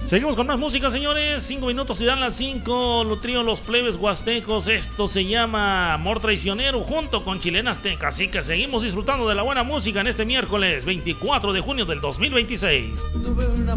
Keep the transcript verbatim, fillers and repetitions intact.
Seguimos con más música, señores. Cinco minutos y dan las cinco. Lo trío Los Plebes Huastecos. Esto se llama Amor Traicionero junto con Chilena Azteca. Así que seguimos disfrutando de la buena música en este miércoles veinticuatro de junio del dos mil veintiséis. Tuve una